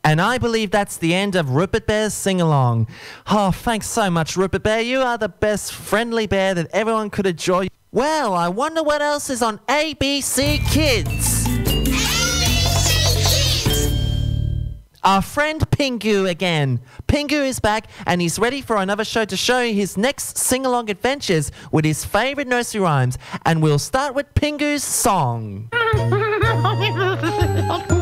And I believe that's the end of Rupert Bear's sing-along. Oh, thanks so much, Rupert Bear. You are the best friendly bear that everyone could enjoy. Well, I wonder what else is on ABC Kids. ABC Kids! Our friend Pingu again. Pingu is back and he's ready for another show to show you his next sing-along adventures with his favourite nursery rhymes. And we'll start with Pingu's song.